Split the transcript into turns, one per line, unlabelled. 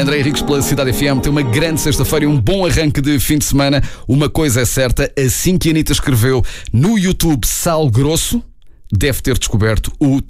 André Henriques pela Cidade FM. Tem uma grande sexta-feira e um bom arranque de fim de semana. Uma coisa é certa, assim que a Anitta escreveu no YouTube Sal Grosso, deve ter descoberto o